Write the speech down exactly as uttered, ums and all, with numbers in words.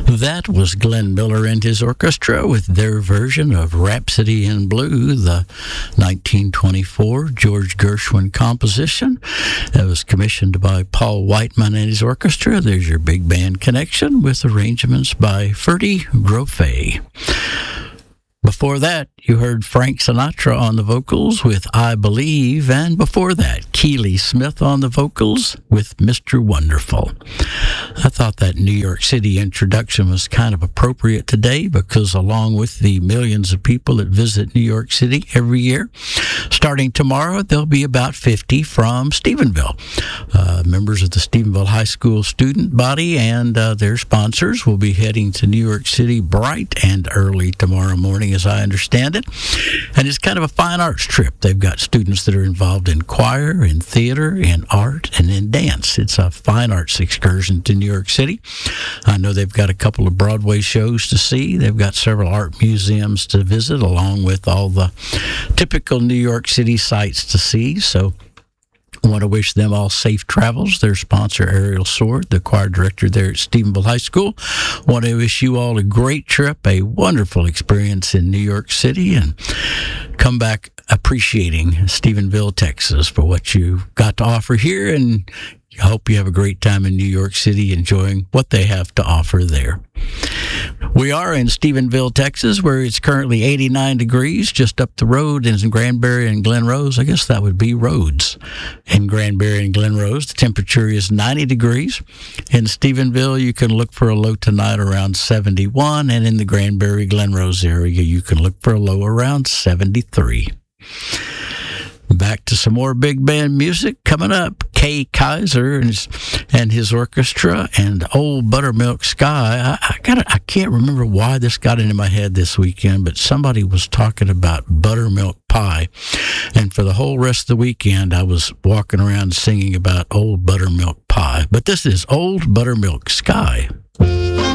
That was Glenn Miller and his orchestra with their version of Rhapsody in Blue, the nineteen twenty-four George Gershwin composition. That was commissioned by Paul Whiteman and his orchestra. There's your big band connection with arrangements by Ferdy Grofé. Before that, you heard Frank Sinatra on the vocals with I Believe, and before that, Keely Smith on the vocals with Mister Wonderful. I thought that New York City introduction was kind of appropriate today because along with the millions of people that visit New York City every year, starting tomorrow, there'll be about fifty from Stephenville. Uh, members of the Stephenville High School student body and uh, their sponsors will be heading to New York City bright and early tomorrow morning, as I understand it. And it's kind of a fine arts trip. They've got students that are involved in choir, in theater, in art, and in dance. It's a fine arts excursion to New York City. I know they've got a couple of Broadway shows to see. They've got several art museums to visit, along with all the typical New York City sights to see. So I want to wish them all safe travels. Their sponsor, Ariel Sword, the choir director there at Stephenville High School. I want to wish you all a great trip, a wonderful experience in New York City, and come back appreciating Stephenville, Texas, for what you got to offer here. And I hope you have a great time in New York City enjoying what they have to offer there. We are in Stephenville, Texas, where it's currently eighty-nine degrees. Just up the road in Granbury and Glen Rose, I guess that would be Rhodes. In Granbury and Glen Rose, the temperature is ninety degrees. In Stephenville, you can look for a low tonight around seventy-one, and in the Granbury, Glen Rose area, you can look for a low around seventy-three. Back to some more big band music coming up. Kay Kyser and his, and his orchestra and Old Buttermilk Sky. I, I got I can't remember why this got into my head this weekend, but somebody was talking about buttermilk pie, and for the whole rest of the weekend, I was walking around singing about Old Buttermilk Pie. But this is Old Buttermilk Sky.